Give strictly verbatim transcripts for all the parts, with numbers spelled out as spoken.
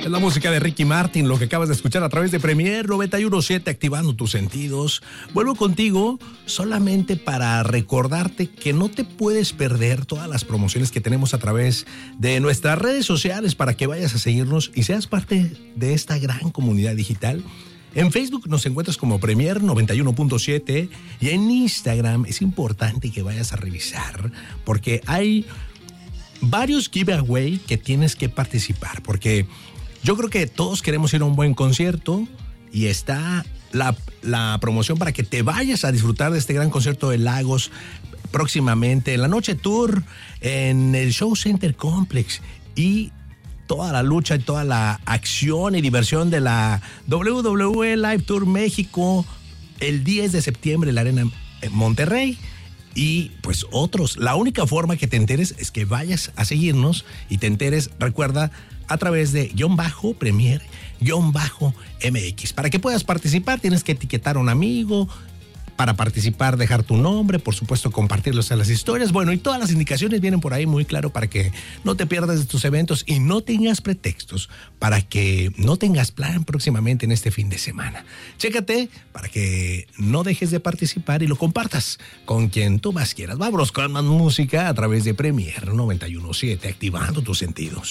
Es la música de Ricky Martin, lo que acabas de escuchar a través de Premier noventa y uno punto siete, activando tus sentidos. Vuelvo contigo solamente para recordarte que no te puedes perder todas las promociones que tenemos a través de nuestras redes sociales para que vayas a seguirnos y seas parte de esta gran comunidad digital. En Facebook nos encuentras como Premier noventa y uno punto siete y en Instagram es importante que vayas a revisar porque hay varios giveaway que tienes que participar, porque yo creo que todos queremos ir a un buen concierto y está la, la promoción para que te vayas a disfrutar de este gran concierto de Lagos próximamente, en la Noche Tour, en el Show Center Complex y toda la lucha y toda la acción y diversión de la W W E Live Tour México el diez de septiembre en la Arena Monterrey. Y pues otros, la única forma que te enteres es que vayas a seguirnos y te enteres, recuerda, a través de guión bajo Premier, guión bajo M X. Para que puedas participar tienes que etiquetar a un amigo. Para participar, dejar tu nombre, por supuesto, compartirlos en las historias. Bueno, y todas las indicaciones vienen por ahí muy claro para que no te pierdas de tus eventos y no tengas pretextos para que no tengas plan próximamente en este fin de semana. Chécate para que no dejes de participar y lo compartas con quien tú más quieras. Vámonos con más música a través de Premier noventa y uno punto siete, activando tus sentidos.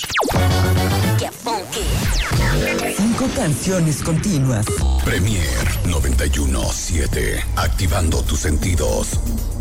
Cinco canciones continuas. Premier noventa y uno punto siete, activando tus sentidos.